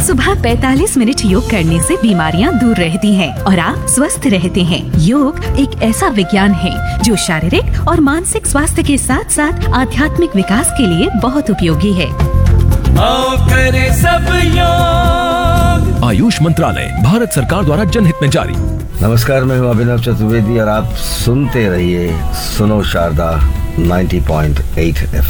सुबह 45 मिनट योग करने से बीमारियां दूर रहती हैं और आप स्वस्थ रहते हैं। योग एक ऐसा विज्ञान है जो शारीरिक और मानसिक स्वास्थ्य के साथ साथ आध्यात्मिक विकास के लिए बहुत उपयोगी है। आओ करे सब योग। आयुष मंत्रालय, भारत सरकार द्वारा जनहित में जारी। नमस्कार, मैं हूं अभिनव चतुर्वेदी और आप सुनते रहिए सुनो शारदा 90.8 FM।